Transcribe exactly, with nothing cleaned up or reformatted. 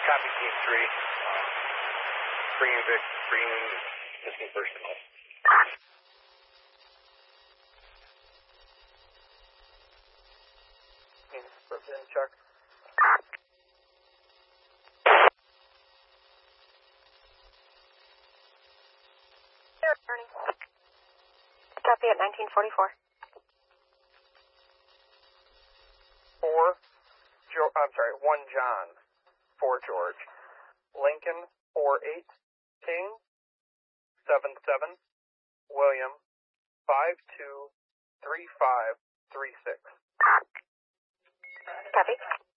Copy team three. Uh, bringing Vic, bringing missing personnel. Representative Chuck. Copy at nineteen forty-four. Four, jo- I'm sorry, one John, four George. Lincoln, four eight, King, seven seven, William, five two, three five, three six. Copy.